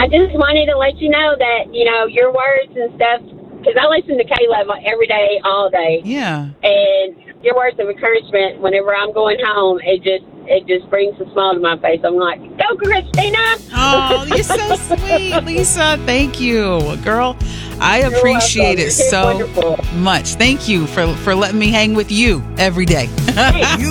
I just wanted to let you know that, your words and stuff, because I listen to Caleb every day, all day. Yeah. And your words of encouragement, whenever I'm going home, it just brings a smile to my face. I'm like, go, Christina! Oh, you're so sweet, Lisa. Thank you, girl. I appreciate it so much. Thank you for letting me hang with you every day. You